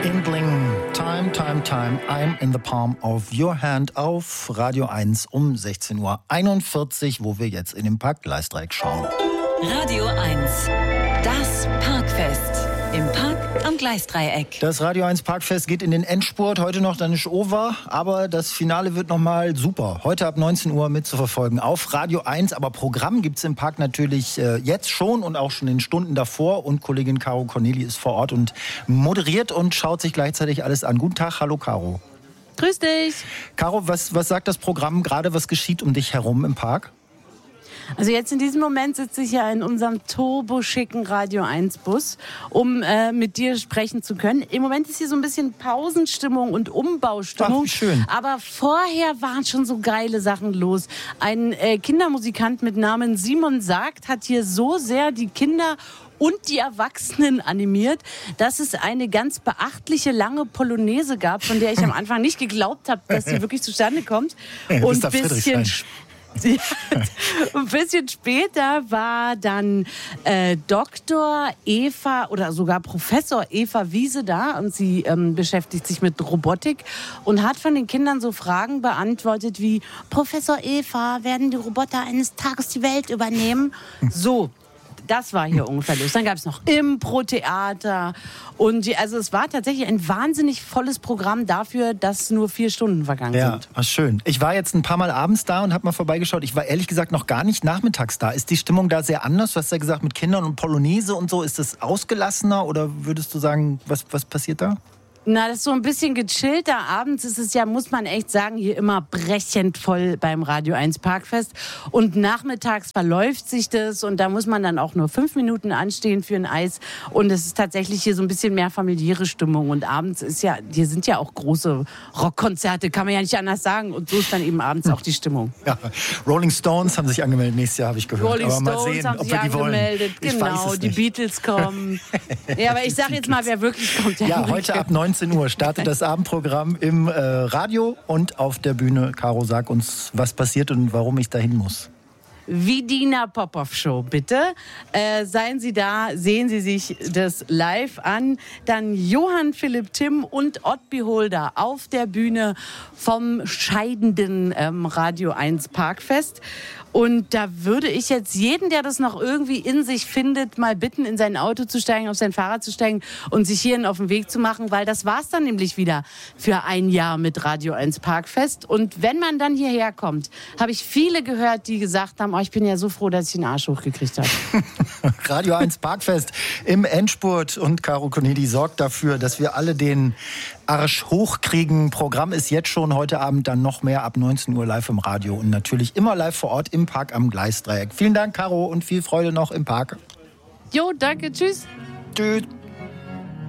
In Bling, time, I'm in the palm of your hand auf Radio 1 um 16.41 Uhr, wo wir jetzt in den Park Gleisdreieck schauen. Radio 1, das Parkfest im Park am Gleisdreieck. Das Radio 1 Parkfest geht in den Endspurt. Heute noch dann ist over, aber das Finale wird nochmal super. Heute ab 19 Uhr mitzuverfolgen auf Radio 1. Aber Programm gibt's im Park natürlich jetzt schon und auch schon in Stunden davor. Und Kollegin Caro Corneli ist vor Ort und moderiert und schaut sich gleichzeitig alles an. Guten Tag, hallo Caro. Grüß dich. Caro, was sagt das Programm gerade? Was geschieht um dich herum im Park? Also jetzt in diesem Moment sitze ich ja in unserem turboschicken Radio 1 Bus, um mit dir sprechen zu können. Im Moment ist hier so ein bisschen Pausenstimmung und Umbaustimmung. Ach, wie schön. Aber vorher waren schon so geile Sachen los. Ein Kindermusikant mit Namen Simon Sagt hat hier so sehr die Kinder und die Erwachsenen animiert, dass es eine ganz beachtliche lange Polonaise gab, von der ich am Anfang nicht geglaubt habe, dass sie wirklich zustande kommt. Und ein bisschen später war dann Dr. Eva oder sogar Professor Eva Wiese da und sie beschäftigt sich mit Robotik und hat von den Kindern so Fragen beantwortet wie: Professor Eva, werden die Roboter eines Tages die Welt übernehmen? So. Das war hier ungefähr los. Dann gab es noch Impro-Theater. Also es war tatsächlich ein wahnsinnig volles Programm dafür, dass nur 4 Stunden vergangen sind. Ja, schön. Ich war jetzt ein paar Mal abends da und habe mal vorbeigeschaut. Ich war ehrlich gesagt noch gar nicht nachmittags da. Ist die Stimmung da sehr anders? Du hast ja gesagt, mit Kindern und Polonaise und so. Ist das ausgelassener oder würdest du sagen, was passiert da? Na, das ist so ein bisschen gechillter. Abends ist es ja, muss man echt sagen, hier immer brechend voll beim Radio 1 Parkfest. Und nachmittags verläuft sich das und da muss man dann auch nur 5 Minuten anstehen für ein Eis. Und es ist tatsächlich hier so ein bisschen mehr familiäre Stimmung. Und abends ist ja, hier sind ja auch große Rockkonzerte, kann man ja nicht anders sagen. Und so ist dann eben abends auch die Stimmung. Ja, Rolling Stones haben sich angemeldet, nächstes Jahr habe ich gehört. Rolling aber mal Stones sehen, haben ob sich wir die angemeldet, wollen. genau, die Beatles kommen. Ja, aber ich sage jetzt mal, wer wirklich kommt. Ja, heute ab 19 Uhr startet das Abendprogramm im Radio und auf der Bühne. Caro, sag uns, was passiert und warum ich dahin muss. Widina Popov Show, bitte. Seien Sie da, sehen Sie sich das live an. Dann Johann Philipp Timm und Ott Beholder auf der Bühne vom scheidenden Radio 1 Parkfest. Und da würde ich jetzt jeden, der das noch irgendwie in sich findet, mal bitten, in sein Auto zu steigen, auf sein Fahrrad zu steigen und sich hierhin auf den Weg zu machen, weil das war's dann nämlich wieder für ein Jahr mit Radio 1 Parkfest. Und wenn man dann hierher kommt, habe ich viele gehört, die gesagt haben, oh, ich bin ja so froh, dass ich den Arsch hochgekriegt habe. Radio 1 Parkfest im Endspurt und Caro Corneli sorgt dafür, dass wir alle den Arsch hochkriegen. Programm ist jetzt schon heute Abend dann noch mehr ab 19 Uhr live im Radio und natürlich immer live vor Ort im Park am Gleisdreieck. Vielen Dank, Caro, und viel Freude noch im Park. Jo, danke, tschüss. Tschüss.